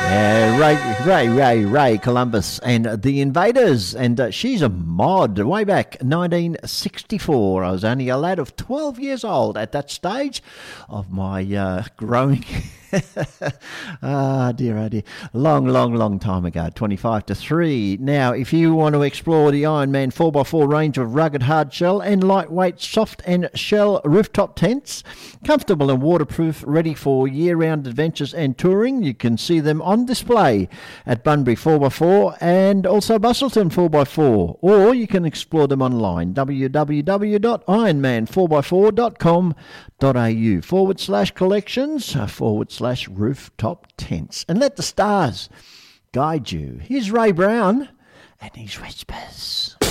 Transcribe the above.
Ray Columbus and the Invaders, and she's a mod. Way back 1964, I was only a lad of 12 years old at that stage of my growing. Oh dear. Long time ago, 25 to 3. Now, if you want to explore the Ironman 4x4 range of rugged hard shell and lightweight soft and shell rooftop tents, comfortable and waterproof, ready for year-round adventures and touring, you can see them on display at Bunbury 4x4 and also Busselton 4x4, or you can explore them online, www.ironman4x4.com.au/collections/rooftop tents, and let the stars guide you. Here's Ray Brown and his Whispers.